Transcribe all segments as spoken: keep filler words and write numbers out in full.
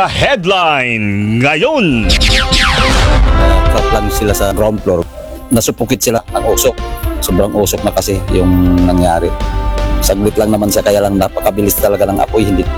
mga headline ngayon. Trap lang sila sa ground floor. Nasupukit sila ng usok. Sobrang usok na kasi yung nangyari. Saglit lang naman siya, kaya lang napakabilis talaga ng apoy. Hindi.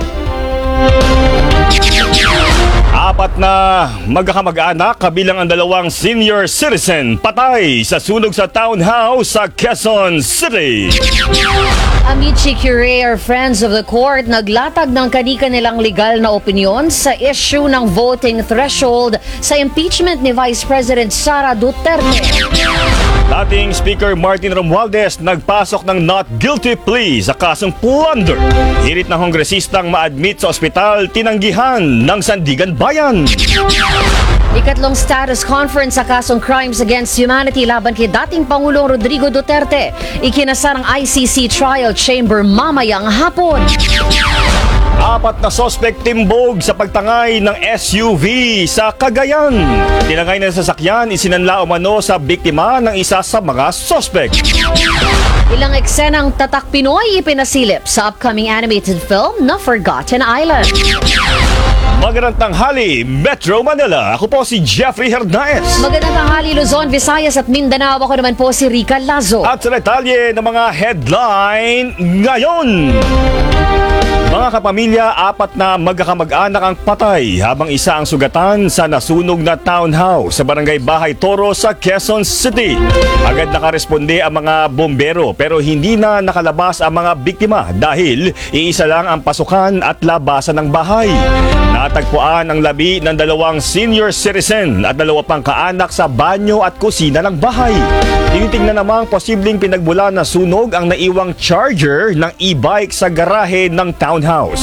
Apat na magkakamag-anak kabilang ang dalawang senior citizen patay sa sunog sa townhouse sa Quezon City. Amici Curiae, friends of the court, naglatag ng kani-kanilang legal na opinyon sa issue ng voting threshold sa impeachment ni Vice President Sara Duterte. Dating Speaker Martin Romualdez nagpasok ng not guilty plea sa kasong plunder. Hirit ng kongresistang ma-admit sa ospital, tinanggihan ng Sandigan Bayan. Ikatlong status conference sa kasong crimes against humanity laban kay dating Pangulong Rodrigo Duterte. Ikinasar ang I C C trial chamber mamayang hapon. Apat na sospek timbog sa pagtangay ng S U V sa Cagayan. Tinangay ng sasakyan, isinanla umano sa biktima ng isa sa mga sospek. Ilang eksenang tatak Pinoy ipinasilip sa upcoming animated film na Forgotten Island. Magandang tanghali, Metro Manila. Ako po si Jeffrey Hernaez. Magandang tanghali, Luzon, Visayas at Mindanao. Ako naman po si Rica Lazo. At sa detalye ng mga headline ngayon. Mga kapamilya, apat na magkakamag-anak ang patay habang isa ang sugatan sa nasunog na townhouse sa barangay Bahay Toro sa Quezon City. Agad nakaresponde ang mga bombero pero hindi na nakalabas ang mga biktima dahil iisa lang ang pasukan at labasan ng bahay. Natagpuan ang labi ng dalawang senior citizen at dalawa pang kaanak sa banyo at kusina ng bahay. Tinitingnan namang posibleng pinagmula na sunog ang naiwang charger ng e-bike sa garahe ng townhouse.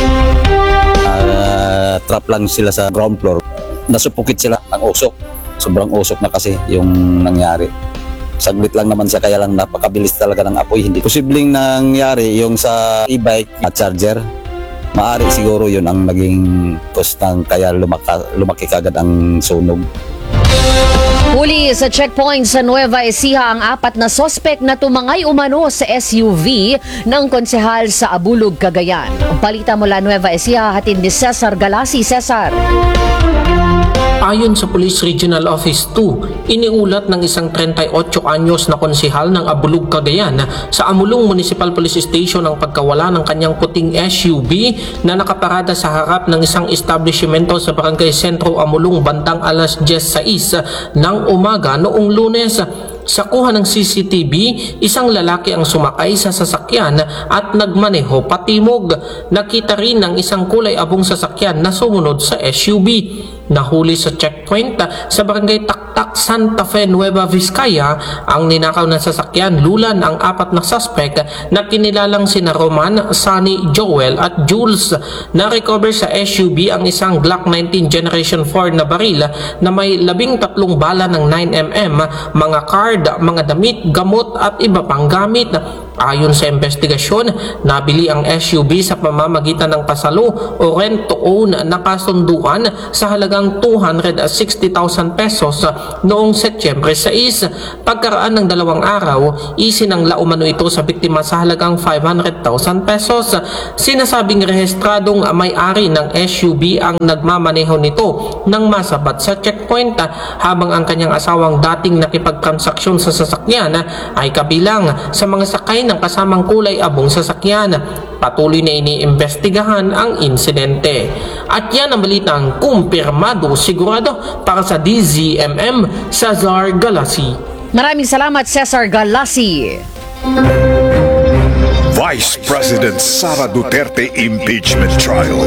Uh, trap lang sila sa ground floor. Nasupukit sila ng usok. Sobrang usok na kasi yung nangyari. Saglit lang naman siya, kaya lang napakabilis talaga ng apoy. Hindi posibleng nangyari yung sa e-bike at charger. Maari siguro yun ang naging cause ng kaya lumaka, lumaki kagad ang sunog. Huli sa checkpoint sa Nueva Ecija ang apat na sospek na tumangay umano sa S U V ng konsehal sa Abulug, Cagayan. Ang balita mula Nueva Ecija, hatid ni Cesar Galasi. Cesar. Ayon sa Police Regional Office two, iniulat ng isang thirty-eight anyos na konsehal ng Abulug, Cagayan sa Amulong Municipal Police Station ang pagkawala ng kanyang puting S U V na nakaparada sa harap ng isang establishmento sa Barangay Sentro, Amulong bandang alas diyes sais ng umaga noong Lunes. Sa kuha ng C C T V, isang lalaki ang sumakay sa sasakyan at nagmaneho patimog. Nakita rin ng isang kulay abong sasakyan na sumunod sa S U V. Nahuli sa checkpoint sa Barangay Taktak, Santa Fe, Nueva Vizcaya ang ninakaw na sasakyan. Lulan ang apat na suspect na kinilalang sina Roman, Sunny, Joel at Jules. Na-recover sa S U V ang isang Glock nineteen Generation four na baril na may labing tatlong bala ng nine millimeter, mga card, mga damit, gamot at iba pang gamit. Ayon sa investigasyon, nabili ang S U V sa pamamagitan ng pasalo o rent to own na kasunduan sa halagang two hundred sixty thousand pesos noong Setyembre sais. Pagkaraan ng dalawang araw, isinangla umano ito sa biktima sa halagang five hundred thousand pesos. Sinasabing rehistradong may-ari ng S U V ang nagmamaneho nito nang masabat sa checkpoint, habang ang kanyang asawang dating nakipagtransaksyon sa sasakyan ay kabilang sa mga sakay ng kasamang kulay abong sasakyan. Patuloy na iniimbestigahan ang insidente. At yan ang balitang kumpirmado sigurado para sa D Z M M, Cesar Galasi. Maraming salamat, Cesar Galasi. Vice President Sara Duterte Impeachment Trial.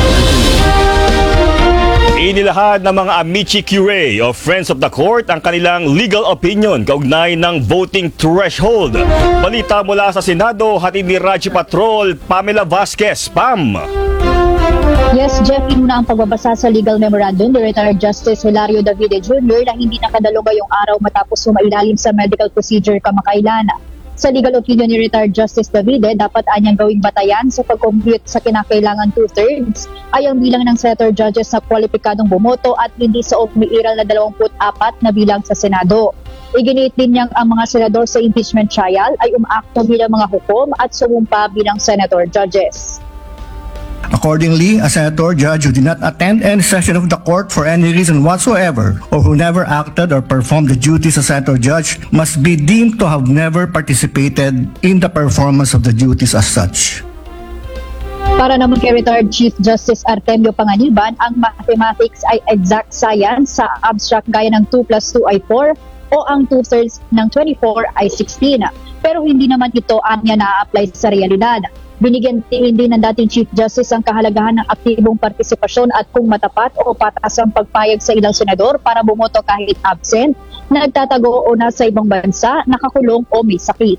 Inilahad ng mga Amici Curiae o Friends of the Court ang kanilang legal opinion kaugnay ng voting threshold. Balita mula sa Senado, hatid ni Raji Patrol, Pamela Vasquez. Pam! Yes, Jeff, inuna ang pagbabasa sa legal memorandum ni retired Justice Hilario Davide Junior na hindi nakadalo ngayong araw matapos sumailalim sa medical procedure kamakailan. Sa legal opinion ni retired Justice Davide, dapat anyang gawing batayan sa pag-compute sa kinakailangan two-thirds ay ang bilang ng senator judges na kwalipikadong bumoto at hindi sa umiiral na dalawampu't apat na bilang sa Senado. Iginiit din niyang ang mga senador sa impeachment trial ay umaakto bilang mga hukom at sumumpa bilang senator judges. Accordingly, a senator judge who did not attend any session of the court for any reason whatsoever or who never acted or performed the duties as senator judge must be deemed to have never participated in the performance of the duties as such. Para naman kay retired Chief Justice Artemio Panganiban, ang mathematics ay exact science, sa abstract gaya ng two plus two ay four o ang two-thirds ng twenty-four ay sixteen. Pero hindi naman ito anya na-apply sa realidad. Binigyan din ng dating Chief Justice ang kahalagahan ng aktibong partisipasyon at kung matapat o patas ang pagpayag sa ilang senador para bumoto kahit absent, nagtatago o nasa ibang bansa, nakakulong o may sakit.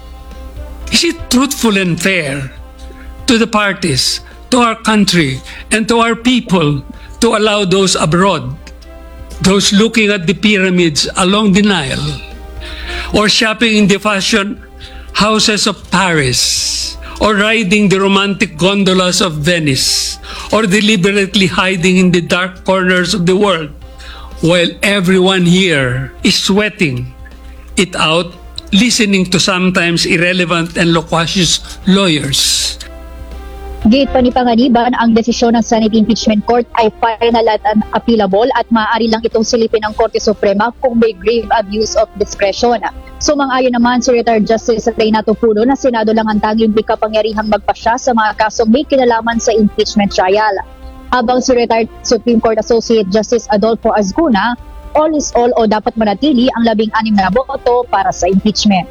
Is it truthful and fair to the parties, to our country, and to our people to allow those abroad, those looking at the pyramids along the Nile, or shopping in the fashion houses of Paris, or riding the romantic gondolas of Venice, or deliberately hiding in the dark corners of the world, while everyone here is sweating it out, listening to sometimes irrelevant and loquacious lawyers? Gate pa ni Panganiban, ang desisyon ng Senate Impeachment Court ay final at unappealable at maaari lang itong silipin ng Korte Suprema kung may grave abuse of discretion. Sumang-ayon naman si retired Justice Reynato Puno na Senado lang ang tanging may kapangyarihang magpasya sa mga kasong may kinalaman sa impeachment trial. Habang si retired Supreme Court Associate Justice Adolfo Azcuna, all is all o dapat manatili ang labing-anim na boto para sa impeachment.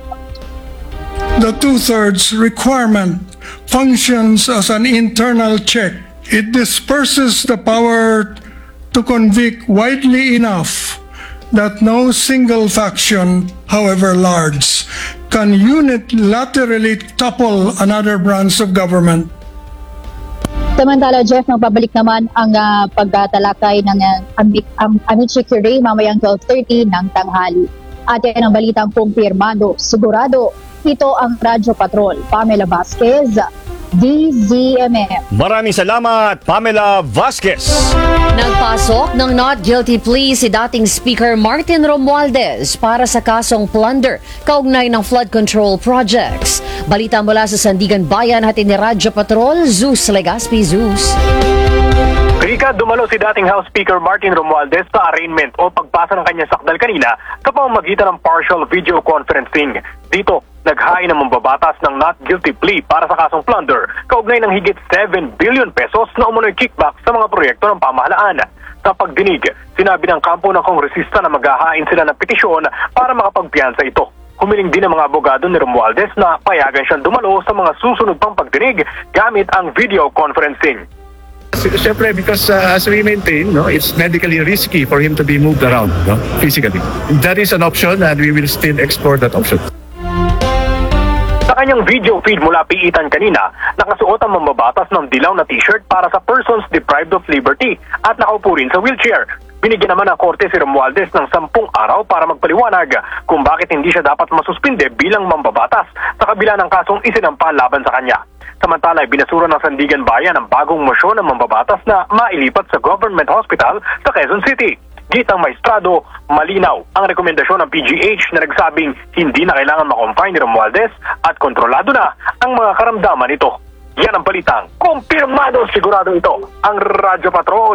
The two-thirds requirement functions as an internal check. It disperses the power to convict widely enough that no single faction, however large, can unilaterally topple another branch of government. Samantala, Jeff, magbabalik naman ang uh, pagtatalakay ng uh, um, Amici Curie mamayang twelve thirty ng tanghali. At yan ang balitang kumpirmado, sigurado. Ito ang Radyo Patrol. Pamela Vasquez, D Z M M. Maraming salamat, Pamela Vasquez. Nagpasok ng not guilty plea si dating Speaker Martin Romualdez para sa kasong plunder kaugnay ng flood control projects. Balita mula sa Sandigan Bayan, hatid ni Radyo Patrol, Zeus Legaspi. Zeus. Rika, dumalo si dating House Speaker Martin Romualdez sa arraignment o pagpasa ng kanyang sakdal kanina sa pamamagitan ng partial video conferencing. Dito, naghain ng mambabatas ng not guilty plea para sa kasong plunder kaugnay ng higit seven billion pesos na umunoy kickback sa mga proyekto ng pamahalaan. Sa pagdinig, sinabi ng kampo ng kongresista na maghahain sila ng petisyon para makapagpiyansa ito. Humiling din ang mga abogado ni Romualdez na payagan siyang dumalo sa mga susunod pang pagdinig gamit ang video conferencing. Siyempre, because uh, as we maintain, no, it's medically risky for him to be moved around, no, physically. That is an option and we will still explore that option. Sa kanyang video feed mula piitan kanina, nakasuot ang mambabatas ng dilaw na t-shirt para sa persons deprived of liberty at nakaupo rin sa wheelchair. Binigyan naman ng korte si Romualdez ng sampung araw para magpaliwanag kung bakit hindi siya dapat masuspinde bilang mambabatas sa kabila ng kasong isinampa laban sa kanya. Samantala, binasura ng Sandigan Bayan ang bagong mosyon ng mambabatas na mailipat sa Government Hospital sa Quezon City. Gitang maestrado, malinaw ang rekomendasyon ng P G H na nagsabing hindi na kailangan makonfine ni Romualdez at kontrolado na ang mga karamdaman nito. Yan ang balitang kumpirmado, sigurado ito ang Radyo Patrol.